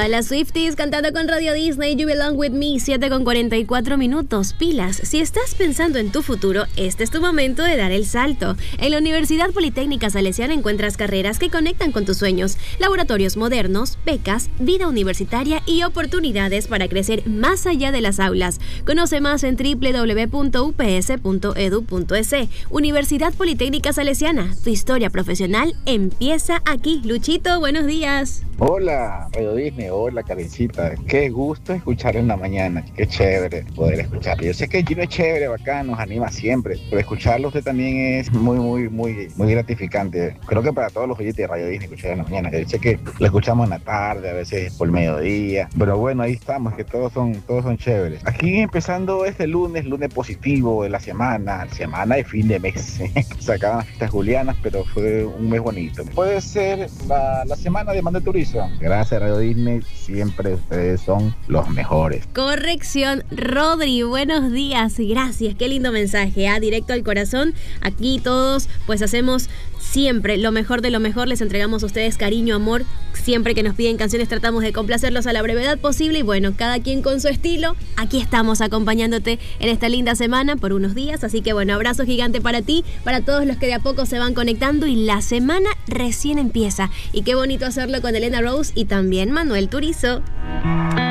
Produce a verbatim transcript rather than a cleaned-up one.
Taylor Swifties cantando con Radio Disney, You Belong With Me, siete con cuarenta y cuatro minutos. Pilas, si estás pensando en tu futuro, este es tu momento de dar el salto. En la Universidad Politécnica Salesiana encuentras carreras que conectan con tus sueños, laboratorios modernos, becas, vida universitaria y oportunidades para crecer más allá de las aulas. Conoce más en doble u doble u doble u punto u p s punto e d u punto e s. Universidad Politécnica Salesiana, tu historia profesional empieza aquí. Luchito, buenos días. Hola, Radio Disney, hola, Karencita. Qué gusto escuchar en la mañana, qué chévere poder escuchar. Yo sé que Gino es chévere, bacán, nos anima siempre, pero escucharlo usted también es muy, muy, muy, muy gratificante. Creo que para todos los oyentes de Radio Disney escuchar en la mañana, yo sé que lo escuchamos en la tarde, a veces por mediodía, pero bueno, ahí estamos, que todos son, todos son chéveres. Aquí empezando este lunes, lunes positivo de la semana, semana de fin de mes. Se acaban las fiestas julianas, pero fue un mes bonito. Puede ser la, la semana de Mando Turismo. Gracias, Radio Disney, siempre ustedes son los mejores. Corrección, Rodri, buenos días, gracias, qué lindo mensaje, ¿eh? Directo al corazón. Aquí todos pues hacemos siempre lo mejor de lo mejor, les entregamos a ustedes cariño, amor, siempre que nos piden canciones tratamos de complacerlos a la brevedad posible y bueno, cada quien con su estilo, aquí estamos acompañándote en esta linda semana por unos días, así que bueno, abrazo gigante para ti, para todos los que de a poco se van conectando y la semana recién empieza y qué bonito hacerlo con Elena Rose y también Manuel Turizo.